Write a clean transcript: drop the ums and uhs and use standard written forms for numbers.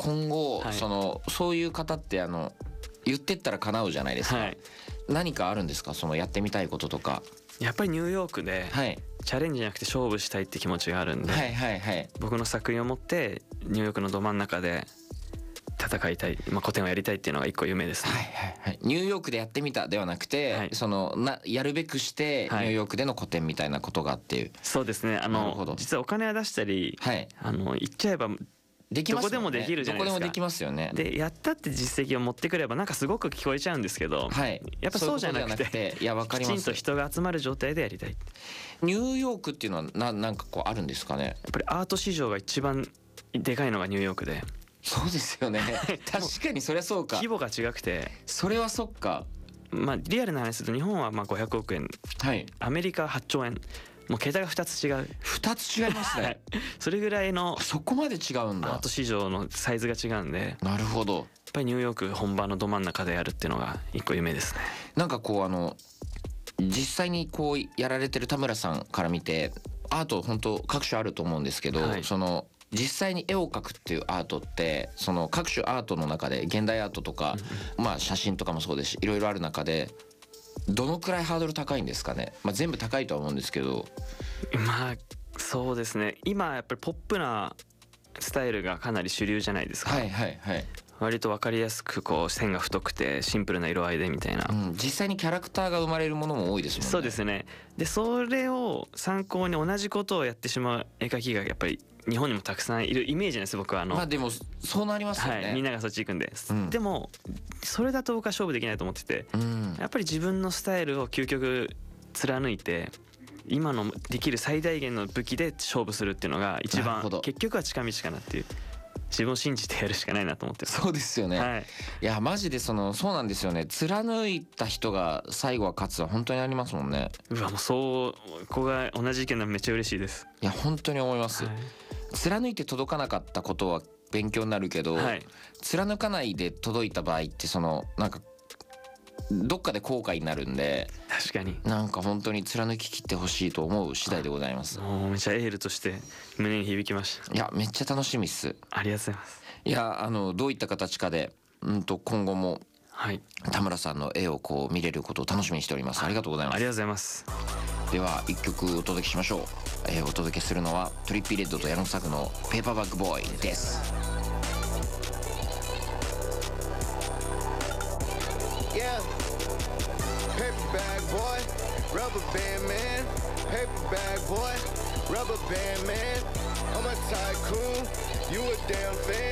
今後、 はいそういう方って言ってったら叶うじゃないですか、 はい、 何かあるんですか、やってみたいこととか。 やっぱりニューヨークではいチャレンジじゃなくて勝負したいって気持ちがあるんで、 はいはいはい。 僕の作品を持ってニューヨークのど真ん中で戦いたい、個展をやりたいっていうのが一個夢ですね。 はいはいはい。ニューヨークでやってみたではなくて、 はいやるべくしてニューヨークでの個展みたいなことがっていう。 そうですね。 なるほど実はお金は出したり、 はい言っちゃえばできますよね。 どこでもできるじゃないですか。 どこでもできますよね。 でやったって実績を持ってくればなんかすごく聞こえちゃうんですけど、 はいやっぱそうじゃなくて、 いやわかります。 きちんと人が集まる状態でやりたい。 ニューヨークっていうのはなんかあるんですかね。 やっぱりアート市場が一番でかいのがニューヨークで。 そうですよね。確かにそりゃそうか。 規模が違くて、 それはそっか。 リアルな話すると日本は500億円、 はい。 アメリカは8兆円、もう桁が2つ違う。 2つ違いますね。 それぐらいのそこまで違うんだ。 アート市場のサイズが違うんで、 なるほど。 やっぱりニューヨーク本場のど真ん中でやるっていうのが一個夢ですね。 なんか実際にやられてる田村さんから見てアート本当各種あると思うんですけど、 はい実際に絵を描くっていうアートって各種アートの中で現代アートとか、写真とかもそうですしいろいろある中でどのくらいハードル高いんですかね。全部高いとは思うんですけど。 そうですね。今やっぱりポップなスタイルがかなり主流じゃないですか。 はいはいはい。 割と分かりやすく線が太くてシンプルな色合いでみたいな、 実際にキャラクターが生まれるものも多いですもんね。 そうですね。でそれを参考に同じことをやってしまう絵描きがやっぱり日本にもたくさんいるイメージなんです僕は。 でもそうなりますよね、 みんながそっち行くんで、でもそれだと僕は勝負できないと思ってて、やっぱり自分のスタイルを究極貫いて今のできる最大限の武器で勝負するっていうのが一番結局は近道かなっていう。自分を信じてやるしかないなと思ってる。 そうですよね、 はい、 いやマジでそうなんですよね。貫いた人が最後は勝つは本当にありますもんね。 もうここが同じ意見なのめっちゃ嬉しいです。 いや本当に思います、 はい、 貫いて届かなかったことは勉強になるけど、貫かないで届いた場合ってなんかどっかで後悔になるんで、 確かになんか本当に貫ききってほしいと思う次第でございます。 もうめっちゃエールとして胸に響きました。 いやめっちゃ楽しみっす。 ありがとうございます。 いやどういった形かで今後も田村さんの絵を見れることを楽しみにしております。ありがとうございます。 ありがとうございます。 では一曲お届けしましょう。お届けするのはトリッピーレッドと矢野作のペーパーバッグボーイです。 Yeah, paper bag boy, rubber band man, paper bag boy, rubber band man. I'm a tycoon, you a damn fan.